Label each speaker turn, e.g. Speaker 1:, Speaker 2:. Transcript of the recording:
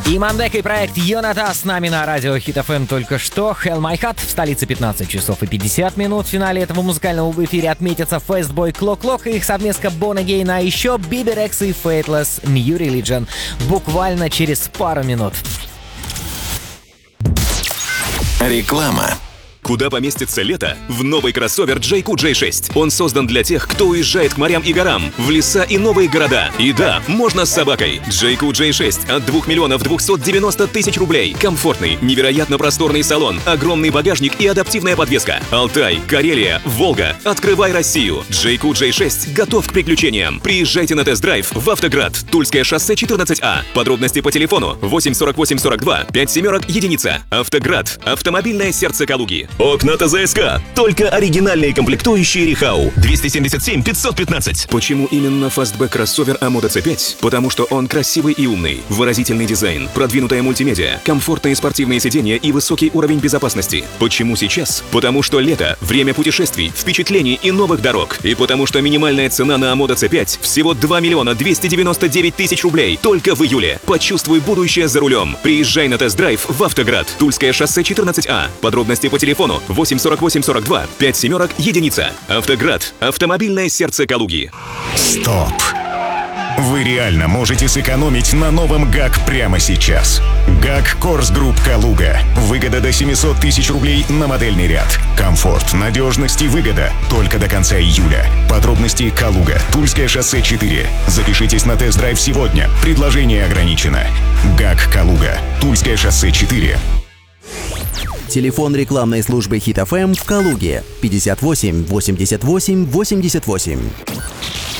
Speaker 1: Имандек и проект Йоната с нами на радио Хит FM только что. Hell My Heart в столице 15 часов и 50 минут. В финале этого музыкального в эфире отметятся Fastboy Clock Clock и их совместка Born Again, а еще Bebe Rexha и Faithless New Religion. Буквально через пару минут.
Speaker 2: Реклама.
Speaker 3: Куда поместится лето? В новый кроссовер JQ J6. Он создан для тех, кто уезжает к морям и горам, в леса и новые города. И да, можно с собакой. JQ J6 от 2 миллионов 290 тысяч рублей. Комфортный, невероятно просторный салон, огромный багажник и адаптивная подвеска. Алтай, Карелия, Волга. Открывай Россию. JQ J6 готов к приключениям. Приезжайте на тест-драйв в Автоград. Тульское шоссе 14А. Подробности по телефону 84842 57 единица. Автоград. Автомобильное сердце Калуги. Окна ТЗСК. Только оригинальные комплектующие Рихау. 277 515. Почему именно фастбэк кроссовер Амода C5? Потому что он красивый и умный. Выразительный дизайн, продвинутая мультимедиа, комфортные спортивные сиденья и высокий уровень безопасности. Почему сейчас? Потому что лето, время путешествий, впечатлений и новых дорог. И потому что минимальная цена на Амода C5 всего 2 миллиона 299 тысяч рублей только в июле. Почувствуй будущее за рулем. Приезжай на тест-драйв в Автоград. Тульское шоссе 14А. Подробности по телефону 84842 57 единица. Автоград. Автомобильное сердце Калуги.
Speaker 2: Стоп! Вы реально можете сэкономить на новом ГАК прямо сейчас. ГАК Корс Групп Калуга. Выгода до 700 тысяч рублей на модельный ряд. Комфорт, надежность и выгода только до конца июля. Подробности Калуга. Тульское шоссе 4. Запишитесь на тест-драйв сегодня. Предложение ограничено. ГАК Калуга. Тульское шоссе 4.
Speaker 4: Телефон рекламной службы Хит FM в Калуге 58 88 88.